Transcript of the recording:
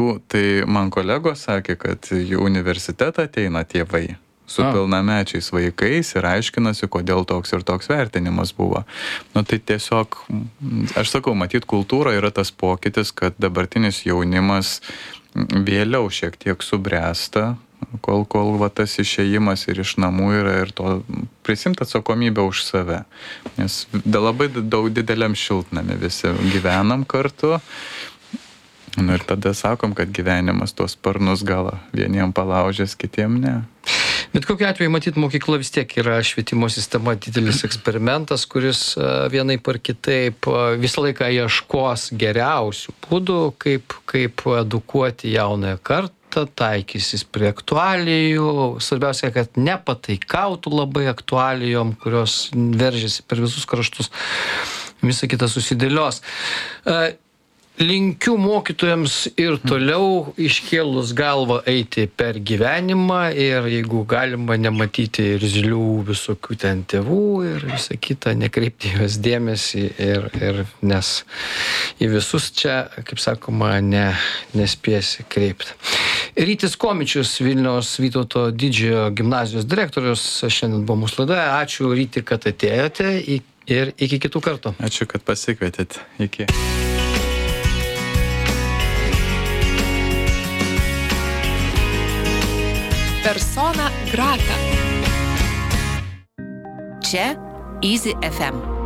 Tai man kolegos sakė, kad į universitetą ateina tėvai su pilnamečiais vaikais ir aiškinasi, kodėl toks ir toks vertinimas buvo. Tai tiesiog, aš sakau, matyt, kultūra yra tas pokytis, kad dabartinis jaunimas vėliau šiek tiek subręsta, kol tas išėjimas ir iš namų yra ir to prisimti atsakomybę už save. Nes labai daug dideliam šiltnami visi gyvenam kartu. Ir tada sakom, kad gyvenimas tuos sparnus gal vieniem palaužęs, kitiem ne. Bet kokiu atveju, matyt, mokykla vis tiek yra švietimo sistema didelis eksperimentas, kuris vienaip ar kitaip visą laiką ieškos geriausių būdų, kaip edukuoti jaunąją kartą, taikysis prie aktualijų. Svarbiausia, kad nepataikautų labai aktualijom, kurios veržiasi per visus kraštus, visą kitą susidėlios. Linkiu mokytojams ir toliau iškėlus galvą eiti per gyvenimą ir jeigu galima nematyti irzlių visokių ten tėvų ir visą kitą, nekreipti juos dėmesį ir nes į visus čia, kaip sakoma, nespėsi kreipti. Rytis Komičius, Vilniaus Vytauto Didžiojo gimnazijos direktorius, šiandien buvo mūsų laidoje. Ačiū, Ryti, kad atėjote ir iki kitų kartų. Ačiū, kad pasikvietėt. Iki. Persona grata. Čia Easy FM.